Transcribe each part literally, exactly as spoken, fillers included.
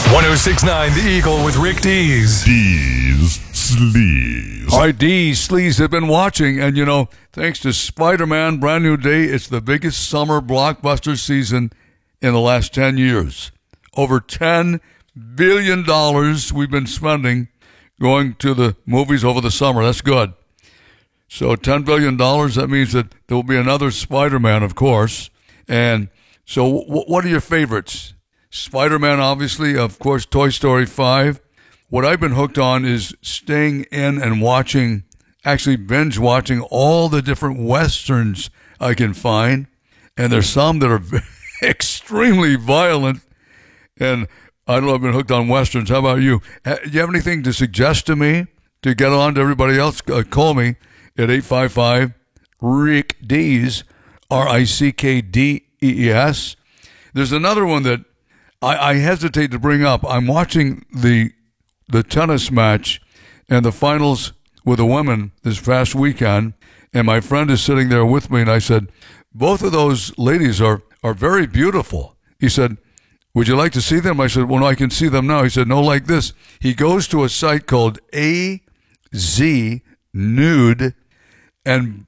one oh six point nine The Eagle with Rick Dees. Dees Sleaze. All right, Dees Sleaze have been watching, and you know, thanks to Spider-Man Brand New Day, it's the biggest summer blockbuster season in the last ten years. Over ten billion dollars we've been spending going to the movies over the summer. That's good. So ten billion dollars, that means that there will be another Spider-Man, of course. And so w- what are your favorites? Spider-Man, obviously, of course, Toy Story five. What I've been hooked on is staying in and watching, actually binge watching all the different Westerns I can find. And there's some that are extremely violent. And I don't know, I've been hooked on Westerns. How about you? Do you have anything to suggest to me to get on to everybody else? Uh, call me at eight five five, Rick Dees, R I C K D E E S. There's another one that I, I hesitate to bring up. I'm watching the the tennis match and the finals with the women this past weekend, and my friend is sitting there with me, and I said, both of those ladies are, are very beautiful. He said, would you like to see them? I said, well, no, I can see them now. He said, no, like this. He goes to a site called A Z Nude, and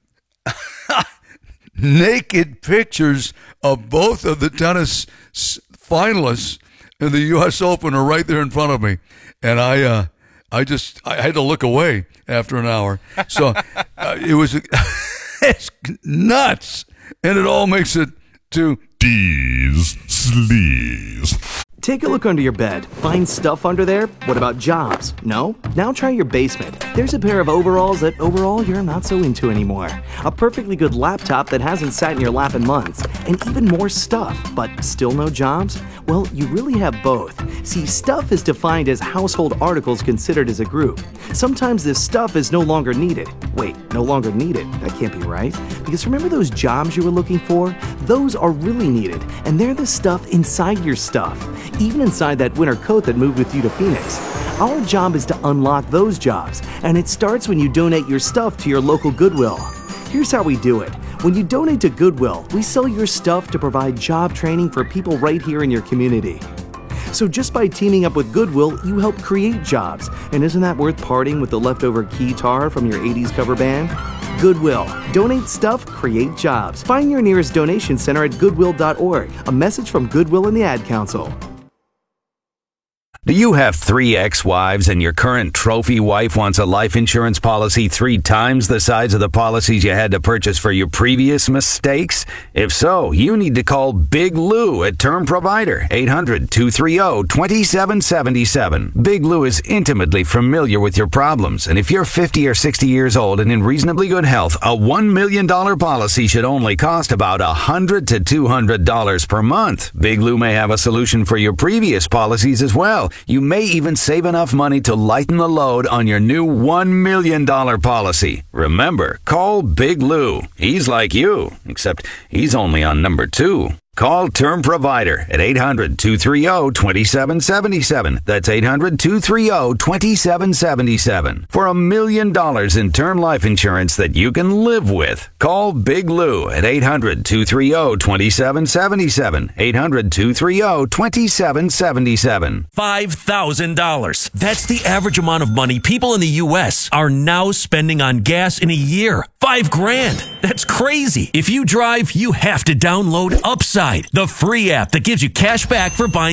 naked pictures of both of the tennis finalists in the U S Open are right there in front of me. And I uh, I just, I had to look away after an hour. So uh, it was, it's nuts. And it all makes it to Dees Sleaze. Take a look under your bed. Find stuff under there? What about jobs? No? Now try your basement. There's a pair of overalls that overall you're not so into anymore. A perfectly good laptop that hasn't sat in your lap in months. And even more stuff, but still no jobs? Well, you really have both. See, stuff is defined as household articles considered as a group. Sometimes this stuff is no longer needed. Wait, no longer needed? That can't be right. Because remember those jobs you were looking for? Those are really needed, and they're the stuff inside your stuff. Even inside that winter coat that moved with you to Phoenix. Our job is to unlock those jobs, and it starts when you donate your stuff to your local Goodwill. Here's how we do it. When you donate to Goodwill, we sell your stuff to provide job training for people right here in your community. So just by teaming up with Goodwill, you help create jobs. And isn't that worth parting with the leftover keytar from your eighties cover band? Goodwill. Donate stuff, create jobs. Find your nearest donation center at goodwill dot org. A message from Goodwill and the Ad Council. Do you have three ex-wives and your current trophy wife wants a life insurance policy three times the size of the policies you had to purchase for your previous mistakes? If so, you need to call Big Lou at Term Provider, eight hundred, two three zero, two seven seven seven. Big Lou is intimately familiar with your problems, and if you're fifty or sixty years old and in reasonably good health, a one million dollars policy should only cost about one hundred to two hundred dollars per month. Big Lou may have a solution for your previous policies as well. You may even save enough money to lighten the load on your new one million dollars policy. Remember, call Big Lou. He's like you, except he's only on number two. Call Term Provider at eight hundred, two three zero, two seven seven seven. That's eight hundred, two three zero, two seven seven seven. For a million dollars in term life insurance that you can live with. Call Big Lou at eight hundred, two three zero, two seven seven seven. eight hundred, two three zero, two seven seven seven. five thousand dollars. That's the average amount of money people in the U S are now spending on gas in a year. Five grand. That's crazy. If you drive, you have to download Upside, the free app that gives you cash back for buying